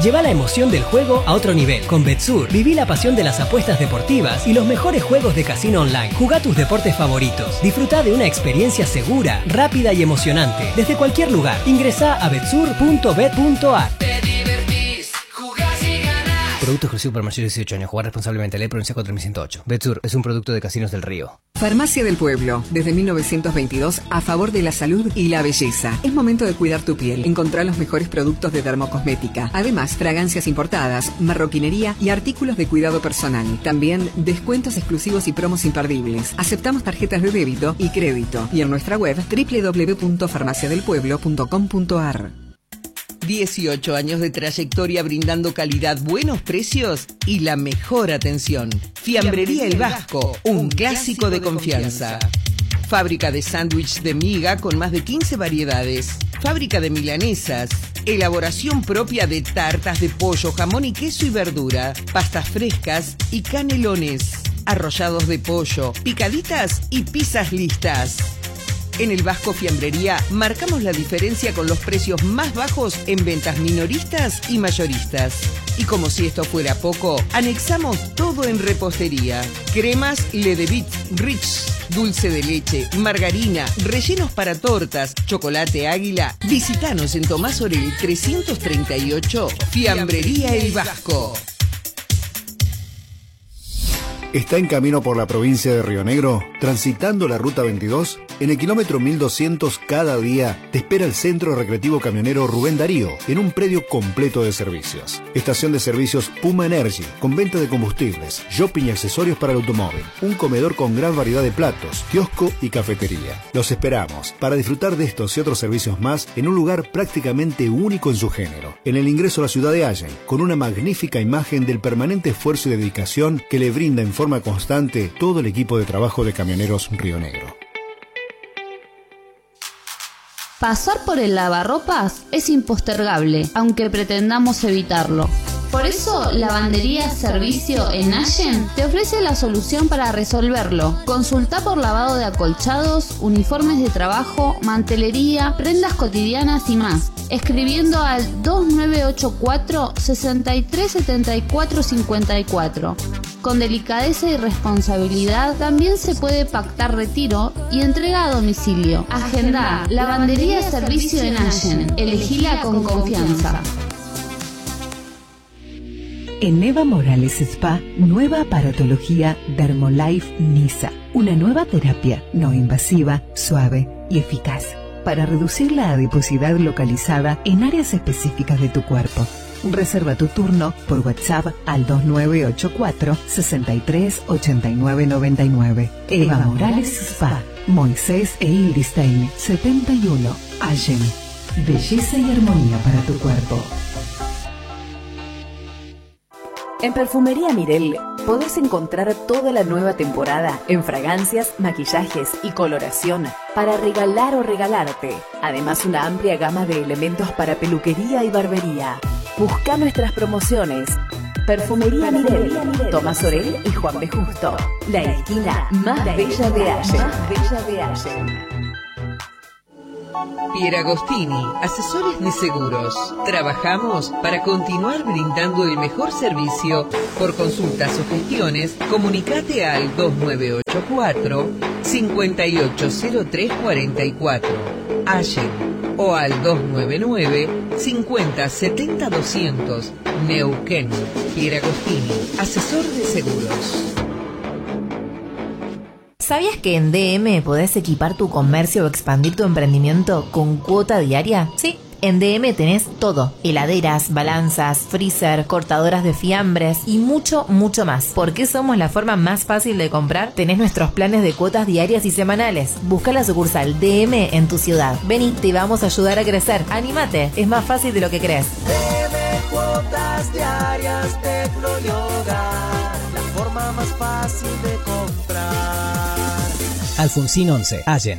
Lleva la emoción del juego a otro nivel. Con Betsur, viví la pasión de las apuestas deportivas y los mejores juegos de casino online. Jugá tus deportes favoritos. Disfruta de una experiencia segura, rápida y emocionante. Desde cualquier lugar. Ingresá a betsur.bet.ar. Producto exclusivo para mayores de 18 años. Jugar responsablemente. Ley Provincia 4108. Betsur es un producto de Casinos del Río. Farmacia del Pueblo, desde 1922, a favor de la salud y la belleza. Es momento de cuidar tu piel. Encontrá los mejores productos de dermocosmética. Además, fragancias importadas, marroquinería y artículos de cuidado personal. También descuentos exclusivos y promos imperdibles. Aceptamos tarjetas de débito y crédito. Y en nuestra web www.farmaciadelpueblo.com.ar. 18 años de trayectoria brindando calidad, buenos precios y la mejor atención. Fiambrería El Vasco, un clásico de confianza. Fábrica de sándwich de miga con más de 15 variedades. Fábrica de milanesas. Elaboración propia de tartas de pollo, jamón y queso y verdura. Pastas frescas y canelones. Arrollados de pollo, picaditas y pizzas listas. En El Vasco Fiambrería marcamos la diferencia con los precios más bajos en ventas minoristas y mayoristas. Y como si esto fuera poco, anexamos todo en repostería. Cremas Ledevit, Rich, dulce de leche, margarina, rellenos para tortas, chocolate águila. Visítanos en Tomás Orel 338, Fiambrería El Vasco. ¿Está en camino por la provincia de Río Negro? ¿Transitando la Ruta 22? En el kilómetro 1200 cada día te espera el Centro Recreativo Camionero Rubén Darío, en un predio completo de servicios. Estación de servicios Puma Energy, con venta de combustibles, shopping y accesorios para el automóvil. Un comedor con gran variedad de platos, kiosco y cafetería. Los esperamos para disfrutar de estos y otros servicios más en un lugar prácticamente único en su género. En el ingreso a la ciudad de Allen, con una magnífica imagen del permanente esfuerzo y dedicación que le brinda en forma constante todo el equipo de trabajo de Camioneros Río Negro. Pasar por el lavarropas es impostergable, aunque pretendamos evitarlo. Por eso, Lavandería Servicio en Allen te ofrece la solución para resolverlo. Consulta por lavado de acolchados, uniformes de trabajo, mantelería, prendas cotidianas y más, escribiendo al 2984-637454. Con delicadeza y responsabilidad también se puede pactar retiro y entrega a domicilio. Agenda Lavandería Servicio en Allen. Elegila con confianza. En Eva Morales Spa, nueva aparatología Dermolife NISA. Una nueva terapia no invasiva, suave y eficaz para reducir la adiposidad localizada en áreas específicas de tu cuerpo. Reserva tu turno por WhatsApp al 2984 63 89 99. Eva Morales Spa, Moisés e Hildistein 71, Allen. Belleza y armonía para tu cuerpo. En Perfumería Mirel podés encontrar toda la nueva temporada en fragancias, maquillajes y coloración para regalar o regalarte. Además, una amplia gama de elementos para peluquería y barbería. Busca nuestras promociones. Perfumería Mirel, Tomás Orel y Juan B. Justo. La esquina más bella de Allen. Pieragostini, asesores de seguros. Trabajamos para continuar brindando el mejor servicio. Por consultas o gestiones, comunicate al 2984 580344 Allen o al 299 50 70 200 Neuquén. Pieragostini, asesor de seguros. ¿Sabías que en DM podés equipar tu comercio o expandir tu emprendimiento con cuota diaria? Sí, en DM tenés todo: heladeras, balanzas, freezer, cortadoras de fiambres y mucho, mucho más. ¿Por qué somos la forma más fácil de comprar? Tenés nuestros planes de cuotas diarias y semanales. Busca la sucursal DM en tu ciudad. Vení, te vamos a ayudar a crecer. Anímate, es más fácil de lo que crees. DM cuotas diarias Tecnoyoga, la forma más fácil de comprar. Alfonsín 11, Allen.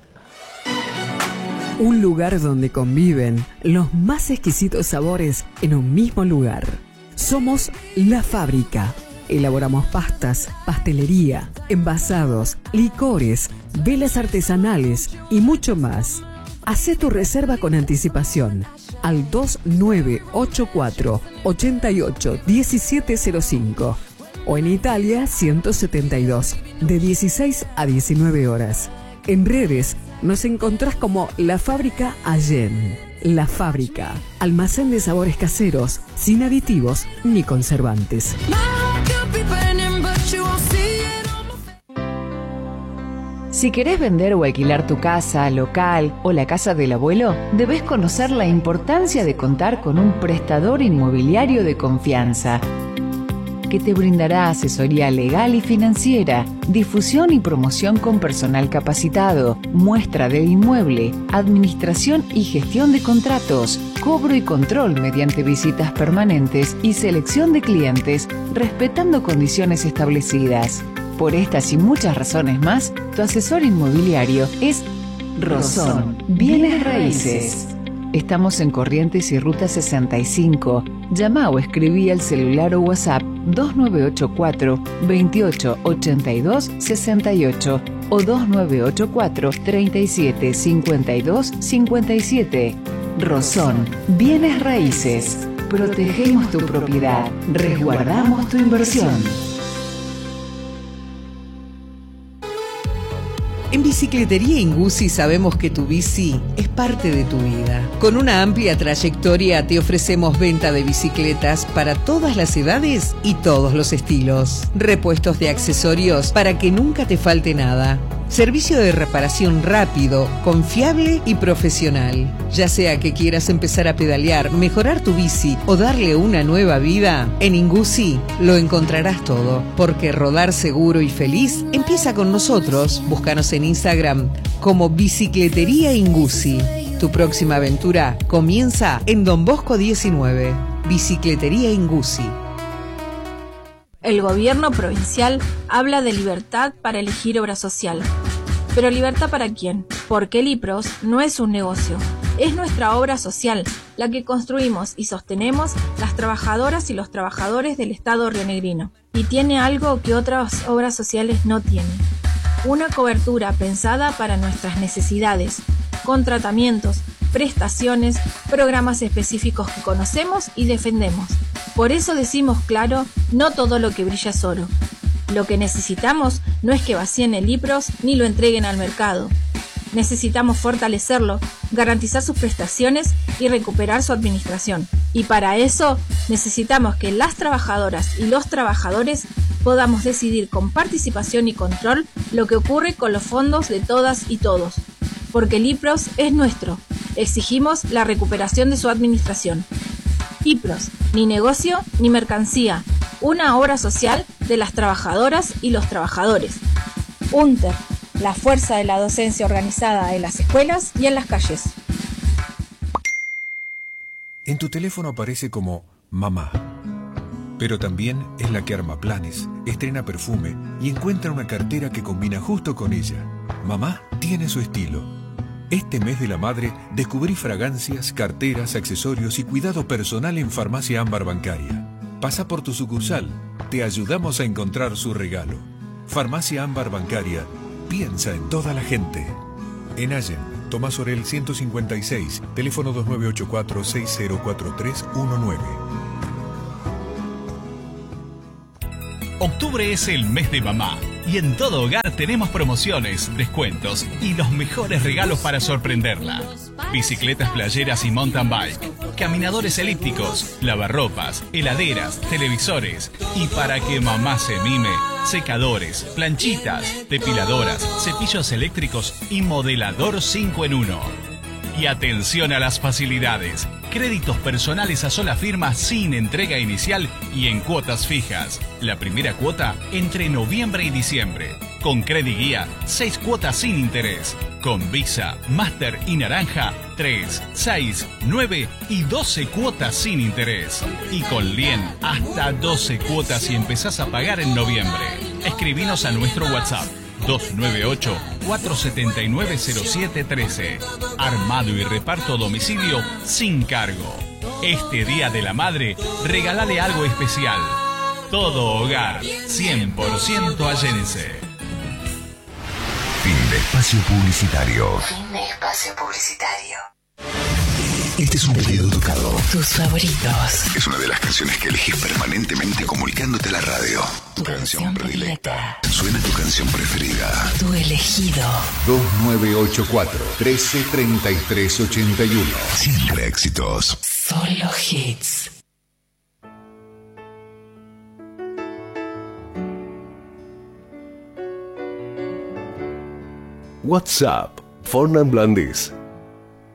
Un lugar donde conviven los más exquisitos sabores en un mismo lugar. Somos La Fábrica. Elaboramos pastas, pastelería, envasados, licores, velas artesanales y mucho más. Hacé tu reserva con anticipación al 2984 88 1705 o en Italia 172, de 16 a 19 horas. En redes nos encontrás como La Fábrica Allen. La Fábrica, almacén de sabores caseros, sin aditivos ni conservantes. Si querés vender o alquilar tu casa, local o la casa del abuelo, debes conocer la importancia de contar con un prestador inmobiliario de confianza que te brindará asesoría legal y financiera, difusión y promoción con personal capacitado, muestra del inmueble, administración y gestión de contratos, cobro y control mediante visitas permanentes y selección de clientes, respetando condiciones establecidas. Por estas y muchas razones más, tu asesor inmobiliario es Rosón Bienes Raíces. Estamos en Corrientes y Ruta 65. Llama o escribí al celular o WhatsApp 2984 28 82 68 o 2984 37 52 57. Rosón Bienes Raíces. Protegemos tu propiedad, resguardamos tu inversión. En Bicicletería Ingusi sabemos que tu bici es parte de tu vida. Con una amplia trayectoria te ofrecemos venta de bicicletas para todas las edades y todos los estilos. Repuestos de accesorios para que nunca te falte nada. Servicio de reparación rápido, confiable y profesional. Ya sea que quieras empezar a pedalear, mejorar tu bici o darle una nueva vida, en Ingusi lo encontrarás todo. Porque rodar seguro y feliz empieza con nosotros. Búscanos en Instagram como Bicicletería Ingusi. Tu próxima aventura comienza en Don Bosco 19. Bicicletería Ingusi. El gobierno provincial habla de libertad para elegir obra social. ¿Pero libertad para quién? Porque el IPROS no es un negocio. Es nuestra obra social, la que construimos y sostenemos las trabajadoras y los trabajadores del Estado rionegrino. Y tiene algo que otras obras sociales no tienen. Una cobertura pensada para nuestras necesidades, con tratamientos, prestaciones, programas específicos que conocemos y defendemos. Por eso decimos claro, no todo lo que brilla es oro. Lo que necesitamos no es que vacíen el IPROS ni lo entreguen al mercado. Necesitamos fortalecerlo, garantizar sus prestaciones y recuperar su administración. Y para eso necesitamos que las trabajadoras y los trabajadores podamos decidir con participación y control lo que ocurre con los fondos de todas y todos. Porque el IPROS es nuestro. Exigimos la recuperación de su administración. IPROS, ni negocio ni mercancía. Una obra social de las trabajadoras y los trabajadores. UNTER, la fuerza de la docencia organizada en las escuelas y en las calles. En tu teléfono aparece como mamá, pero también es la que arma planes, estrena perfume y encuentra una cartera que combina justo con ella. Mamá tiene su estilo. Este mes de la madre descubrí fragancias, carteras, accesorios y cuidado personal en Farmacia Ámbar Bancaria. Pasa por tu sucursal, te ayudamos a encontrar su regalo. Farmacia Ámbar Bancaria, piensa en toda la gente. En Allen, Tomás Orel 156, teléfono 2984-604319. Octubre es el mes de mamá y en todo hogar tenemos promociones, descuentos y los mejores regalos para sorprenderla. Bicicletas playeras y mountain bike, caminadores elípticos, lavarropas, heladeras, televisores y para que mamá se mime, secadores, planchitas, depiladoras, cepillos eléctricos y modelador 5 en 1. Y atención a las facilidades. Créditos personales a sola firma sin entrega inicial y en cuotas fijas. La primera cuota entre noviembre y diciembre. Con Crediguía, 6 cuotas sin interés. Con Visa, Master y Naranja, 3, 6, 9 y 12 cuotas sin interés. Y con Lien, hasta 12 cuotas si empezás a pagar en noviembre. Escribinos a nuestro WhatsApp 298-479-0713. Armado y reparto a domicilio sin cargo. Este Día de la Madre, regálale algo especial. Todo hogar, 100% allense. Fin de espacio publicitario. Fin de espacio publicitario. Este es un pedido tocado. Tus favoritos. Es una de las canciones que elegís permanentemente comunicándote a la radio. Tu canción predilecta. Suena tu canción preferida. Tu elegido. 2984 133381. Siempre éxitos. Solo hits. WhatsApp, Fornan Blandis,